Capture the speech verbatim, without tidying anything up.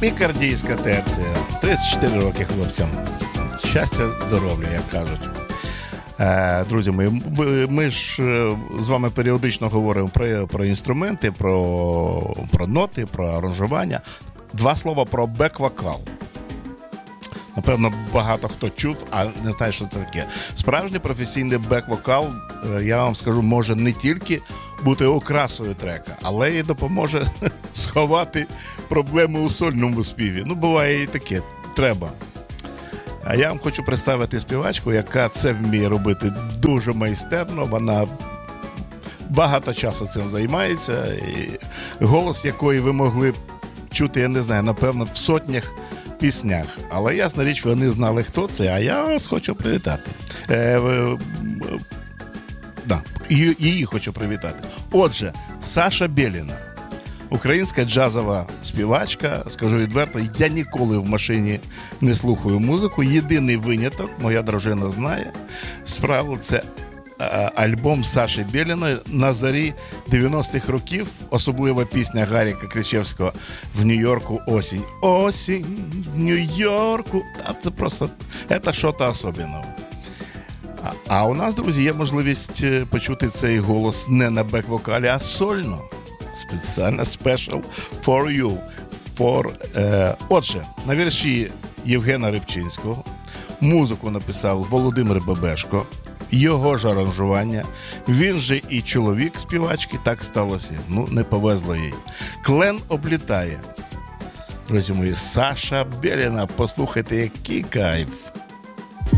Пікардійська терція. тридцять чотири роки хлопцям. Щастя, здоров'я, як кажуть. Е, друзі мої, ми ж з вами періодично говоримо про, про інструменти, про, про ноти, про аранжування. Два слова про бек-вокал. Напевно, багато хто чув, а не знає, що це таке. Справжній професійний бек-вокал, я вам скажу, може не тільки бути окрасою трека, але й допоможе сховати проблеми у сольному співі. Ну, буває і таке. Треба. А я вам хочу представити співачку, яка це вміє робити дуже майстерно. Вона багато часу цим займається. І голос якої ви могли б чути, я не знаю, напевно, в сотнях піснях. Але ясна річ, вони знали, хто це, а я вас хочу привітати. Е, е, да, її, її хочу привітати. Отже, Саша Беліна. Українська джазова співачка, скажу відверто, я ніколи в машині не слухаю музику. Єдиний виняток, моя дружина знає, справді це альбом Саші Беліної на зарі дев'яностих років, особлива пісня Гаріка Кричевського «В Нью-Йорку осінь». Осінь в Нью-Йорку. Це просто, це щось особливе. А, а у нас, друзі, є можливість почути цей голос не на бек-вокалі, а сольно. Спеціально special for you. For, е, отже, на вірші Євгена Рибчинського музику написав Володимир Бебешко, його ж аранжування. Він же і чоловік співачки, так сталося. Ну, не повезло їй. Клен облітає. Друзі мої, Саша Беліна, послухайте, який кайф.